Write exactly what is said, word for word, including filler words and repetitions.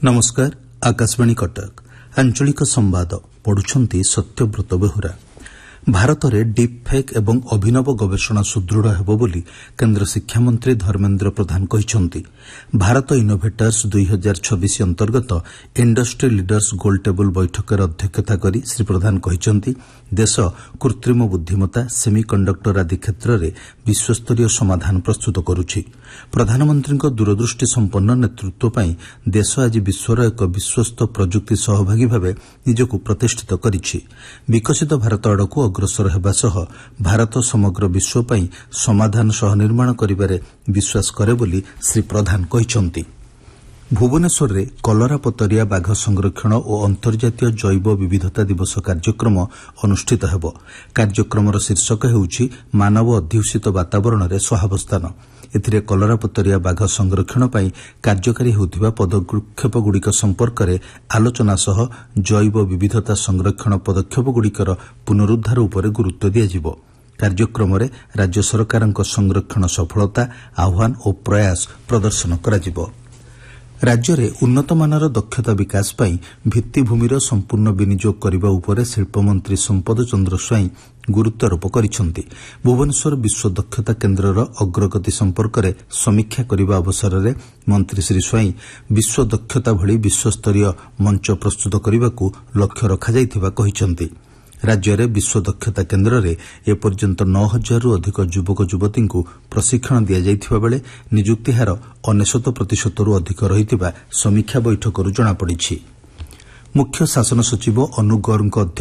नमस्कार आकाशवाणी कटक आंचलिक संवाद पढ़ुछंती सत्यव्रत बेहुरा। भारत में डीपफेक एवं अभिनव गवेषणा सुदृढ़ हेबो बोली केन्द्र शिक्षा मंत्री धर्मेन्द्र प्रधान कहिसंती। भारत इनोभेटर्स दुई हजार छब्बीस अंतर्गत इंडस्ट्री लीडर्स गोल टेबल बैठकर अध्यक्षता करी श्री प्रधान कहिसंती देश कृत्रिम बुद्धिमत्ता सेमीकंडक्टर आदि क्षेत्र में विश्वस्तरीय समाधान प्रस्तुत करुछि। प्रधानमंत्री दूरदृष्टि संपन्न नेतृत्व पई देश आज विश्वर एक विश्वस्त प्रजुक्ति सहभागी भाव निजकु प्रतिष्ठित करिछि। विकसित भारत आड़कू अग्रसर हेबा सह भारत समग्र विश्व पई समाधान सह निर्माण करिबारे विश्वास करे बोली श्री प्रधान कहिसंती। भुवनेश्वर में कलरापतरिया बाघ संरक्षण और अंतर्जातीय जैव विविधता दिवस कार्यक्रम अनुष्ठित हेबो। कार्यक्रमर शीर्षक हेउछि मानव अध्युषित वातावरण में सहावस्थान। एथिरे कलरापतरिया बाघ संरक्षण पई कार्यकारी हेउथिबा पदक्षेपगुड़िक संपर्क में आलोचना सह जैव विविधता संरक्षण पदक्षेपगुड़िकर पुनरुद्धार उपर गुरुत्व दियाजिबो। कार्यक्रम में राज्य सरकारक संरक्षण सफलता आह्वान और प्रयास प्रदर्शन कराजिबो। राज्य में उन्नतमानर दक्षता विकास पई भित्तिभूमिर संपूर्ण विनियोग करने उपर शिल्पमंत्री संपद चंद्र स्वाई गुरुत्वारोप करिसंती। भुवनेश्वर विश्व दक्षता केन्द्रर अग्रगति संपर्क में समीक्षा करने अवसर में मंत्री श्री स्वाई विश्व दक्षता भली विश्वस्तरीय मंच प्रस्तुत करने को लक्ष्य रखाଯାଇଥିବା कहिसंती। राज्य में विश्व दक्षता केन्द्र में एपर्यंत नौ हजार रु अधिक युवक युवती को प्रशिक्षण दि जाइथिबा बेले नियुक्ति हार अनेशत प्रतिशत रु अधिक रहिथिबा समीक्षा बैठकरू जଣାपड़िछि। मुख्य शासन सचिव अनु गौरଙ୍କ